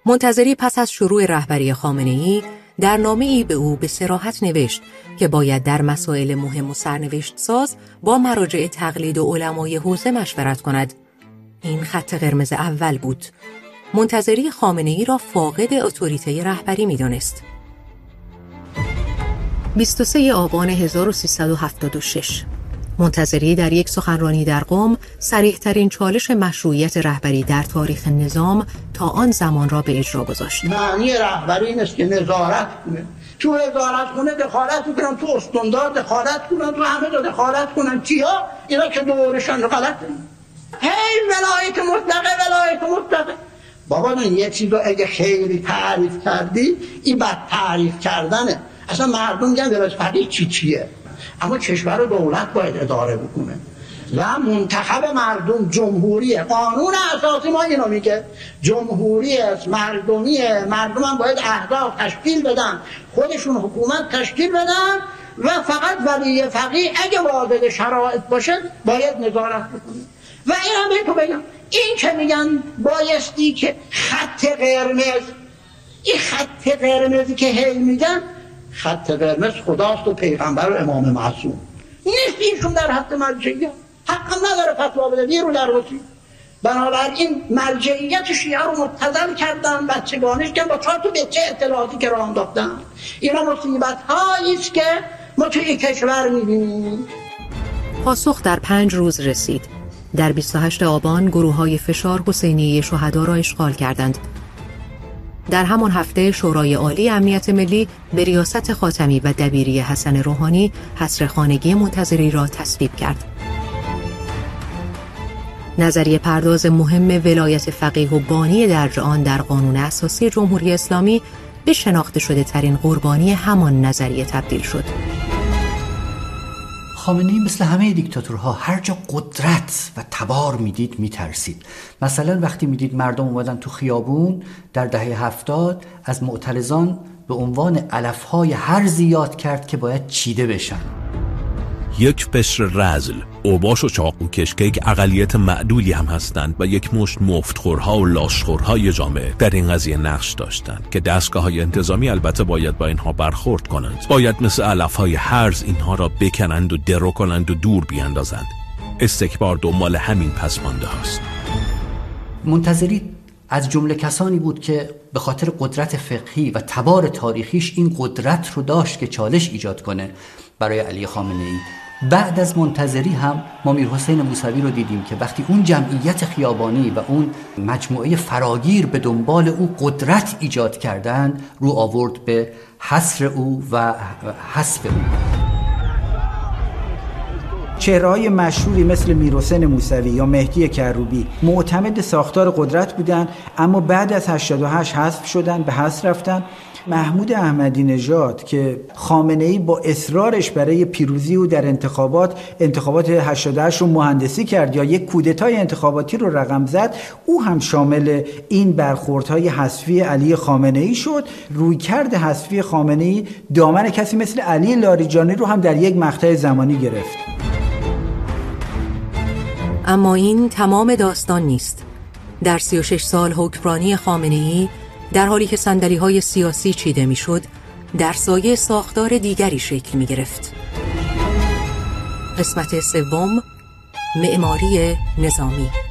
منتظری پس از شروع رهبری خامنه‌ای در نامه‌ای به او به صراحت نوشت که باید در مسائل مهم و سرنوشت ساز با مراجع تقلید و علمای حوزه مشورت کند. این خط قرمز اول بود. منتظری خامنه‌ای را فاقد اتوریته رهبری می‌دانست. 23 آبان 1376 منتظری در یک سخنرانی در قم صریح‌ترین چالش مشروعیت رهبری در تاریخ نظام تا آن زمان را به اجرا گذاشت. معنی رهبری این است که نظارت کنه. تو وزارت خونه دخالت کنن، تو استاندار دخالت کنن، تو همه جا دخالت کنن. کیا؟ اینا که دورشان غلطه. هی ولایت مطلقه. بابا من یه چیز رو اگه خیلی تعریف کردی، این بد تعریف کردنه. اصلا مردم میگن ولایت فقیه چیه؟ اما کشور و دولت باید اداره بکنه و منتخب مردم جمهوریه. قانون اساسی ما اینو میگه جمهوری است، مردمیه. مردم هم باید اهداف تشکیل بدن، خودشون حکومت تشکیل بدن و فقط ولی فقیه اگه واجد شرایط باشه باید نظارت بکنه. و این هم به تو بگم، این که میگن بایستی که خط قرمز، این خط قرمزی که هی میگن، خط قرمز خداست و پیغمبر و امام معصوم نیست. ایشون در حد مرجعیت حق نداره فتوا بده، نیرو در رسی. بنابراین مرجعیت شیعه رو مبتذل کردن، بچگانش کردن با 4 تا بچه اطلاعاتی که راه انداختن. اینا مصیبت هایی است که ما توی کشور میبینیم. پاسخ در 5 روز رسید. در 28 آبان گروه‌های فشار حسینیه شهدا را اشغال کردند. در همان هفته شورای عالی امنیت ملی به ریاست خاتمی و دبیری حسن روحانی حصر خانگی منتظری را تصویب کرد. نظریه پرداز مهم ولایت فقیه و بانی درج آن در قانون اساسی جمهوری اسلامی به شناخته شده ترین قربانی همان نظریه تبدیل شد. خامنه‌ای مثل همه دیکتاتورها هر جا قدرت و تبار میدید میترسید. مثلا وقتی میدید مردم اومدن تو خیابون در دهه 70 از معترضان به عنوان علفهای هرزی یاد کرد که باید چیده بشن. یک قشر رذل، اوباش و چاقوکش که یک اقلیت معدودی هم هستند و یک مشت مفتخورها و لاشخورهای جامعه در این قضیه نقش داشتند که دستگاه‌های انتظامی البته باید با اینها برخورد کنند. باید مثل علفهای هرز اینها را بکنند و درو کنند و دور بیاندازند. استکبار دنبال همین پسمانده هاست. منتظری از جمله کسانی بود که به خاطر قدرت فقهی و تبار تاریخیش این قدرت رو داشت که چالش ایجاد کنه برای علی خامنه‌ای. بعد از منتظری هم ما میرحسین موسوی رو دیدیم که وقتی اون جمعیت خیابانی و اون مجموعه فراگیر به دنبال او قدرت ایجاد کردند، رو آورد به حصر او و حذف او. چهره‌های مشهوری مثل میرحسین موسوی یا مهدی کروبی معتمد ساختار قدرت بودند، اما بعد از 88 حذف شدن، به حذف رفتن. محمود احمدی نژاد که خامنه‌ای با اصرارش برای پیروزی او در انتخابات 88 رو مهندسی کرد یا یک کودتای انتخاباتی رو رقم زد، او هم شامل این برخوردهای حذفی علی خامنه‌ای شد. رویکرد حذفی خامنه‌ای دامن کسی مثل علی لاریجانی رو هم در یک مقطع زمانی گرفت. اما این تمام داستان نیست. در 36 سال حکمرانی خامنه‌ای، در حالی که صندلی‌های سیاسی چیده می‌شد، در سایه ساختار دیگری شکل می‌گرفت. قسمت سوم، معماری نظامی.